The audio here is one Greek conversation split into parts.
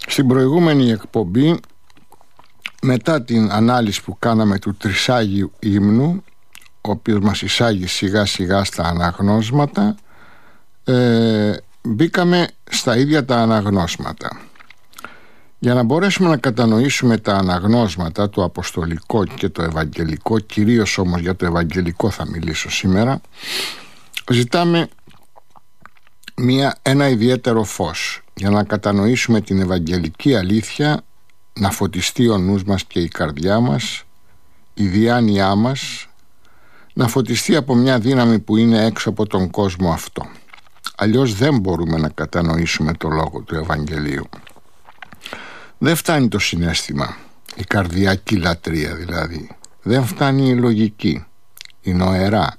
Στην προηγούμενη εκπομπή, μετά την ανάλυση που κάναμε του Τρισάγιου ύμνου, ο οποίος μας εισάγει σιγά σιγά στα αναγνώσματα, μπήκαμε στα ίδια τα αναγνώσματα. Για να μπορέσουμε να κατανοήσουμε τα αναγνώσματα, το αποστολικό και το ευαγγελικό, κυρίως όμως για το ευαγγελικό θα μιλήσω σήμερα, ζητάμε ένα ιδιαίτερο φως για να κατανοήσουμε την ευαγγελική αλήθεια, να φωτιστεί ο νους μας και η καρδιά μας, η διάνοιά μας, να φωτιστεί από μια δύναμη που είναι έξω από τον κόσμο αυτό. Αλλιώς δεν μπορούμε να κατανοήσουμε το λόγο του Ευαγγελίου. Δεν φτάνει το συναίσθημα, η καρδιακή λατρεία δηλαδή. Δεν φτάνει η λογική, η νοερά,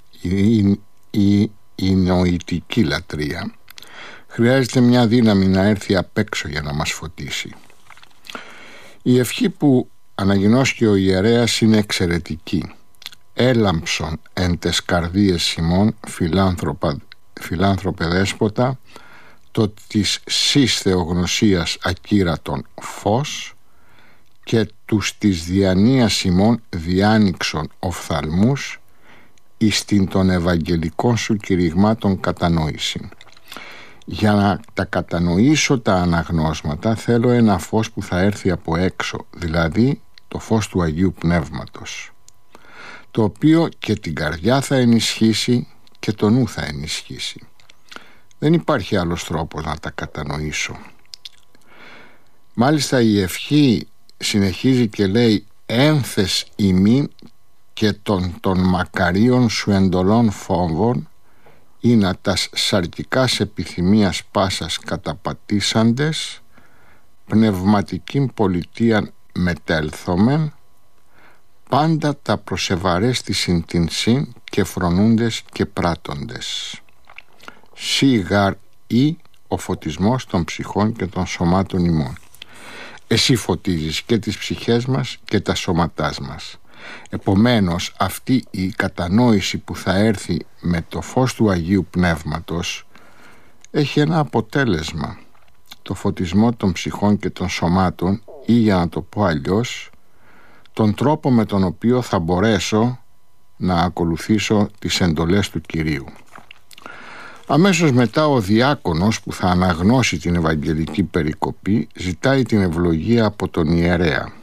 η νοητική λατρεία. Χρειάζεται μια δύναμη να έρθει απ' έξω για να μας φωτίσει. Η ευχή που αναγινώσκει ο ιερέας είναι εξαιρετική. Έλαμψον εν τες καρδίες ημών, φιλάνθρωπε δέσποτα, το της σεις θεογνωσίας ακύρατον φως, και τους της διανοίας ημών διάνοιξον οφθαλμούς, εις την των ευαγγελικών σου κηρυγμάτων κατανόηση. Για να τα κατανοήσω τα αναγνώσματα θέλω ένα φως που θα έρθει από έξω, δηλαδή το φως του Αγίου Πνεύματος, το οποίο και την καρδιά θα ενισχύσει και το νου θα ενισχύσει. Δεν υπάρχει άλλος τρόπος να τα κατανοήσω. Μάλιστα η ευχή συνεχίζει και λέει «Ένθες ημίν και των μακαρίων σου εντολών φόβων, ή να τας σαρκικάς επιθυμίας πάσας καταπατήσαντες, πνευματικήν πολιτείαν μετέλθομεν, πάντα τα προσεβαρές της συντηνσίν και φρονούντες και πράττοντες. Σιγάρ ή ο φωτισμός των ψυχών και των σωμάτων ημών». Εσύ φωτίζεις και τις ψυχές μας και τα σώματάς μας. Επομένως αυτή η κατανόηση που θα έρθει με το φως του Αγίου Πνεύματος έχει ένα αποτέλεσμα, το φωτισμό των ψυχών και των σωμάτων, ή για να το πω αλλιώς, τον τρόπο με τον οποίο θα μπορέσω να ακολουθήσω τις εντολές του Κυρίου. Αμέσως μετά ο διάκονος που θα αναγνώσει την Ευαγγελική περικοπή ζητάει την ευλογία από τον ιερέα.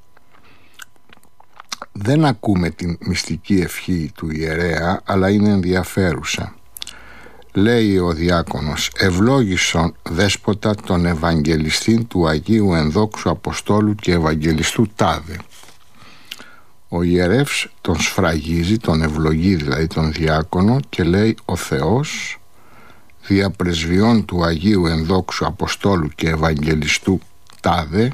Δεν ακούμε την μυστική ευχή του ιερέα, αλλά είναι ενδιαφέρουσα. Λέει ο διάκονος «Ευλόγησον δέσποτα τον Ευαγγελιστή του Αγίου Ενδόξου Αποστόλου και Ευαγγελιστού τάδε». Ο ιερεύς τον σφραγίζει, τον ευλογεί δηλαδή τον διάκονο, και λέει «Ο Θεός δια πρεσβειών του Αγίου Ενδόξου Αποστόλου και Ευαγγελιστού τάδε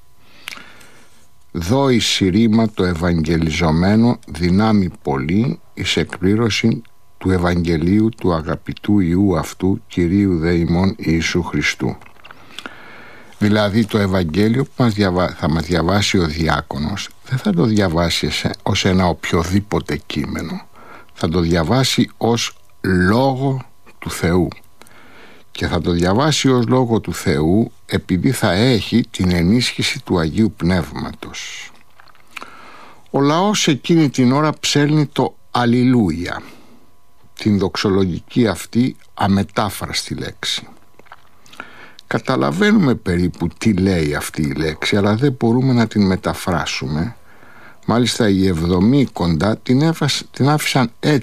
δώει σειρήμα το Ευαγγελιζομένο δυνάμει πολύ εις εκπλήρωση του Ευαγγελίου του αγαπητού Υιού αυτού, Κυρίου δε ημών Ιησού Χριστού». Δηλαδή το Ευαγγέλιο που θα μας διαβάσει ο διάκονος δεν θα το διαβάσει ως ένα οποιοδήποτε κείμενο, θα το διαβάσει ως λόγο του Θεού, και θα το διαβάσει ως λόγο του Θεού επειδή θα έχει την ενίσχυση του Αγίου Πνεύματος. Ο λαός εκείνη την ώρα ψέλνει το Αλληλούια, την δοξολογική αυτή αμετάφραστη λέξη. Καταλαβαίνουμε περίπου τι λέει αυτή η λέξη, αλλά δεν μπορούμε να την μεταφράσουμε. Μάλιστα οι Εβδομήκοντα την άφησαν έτσι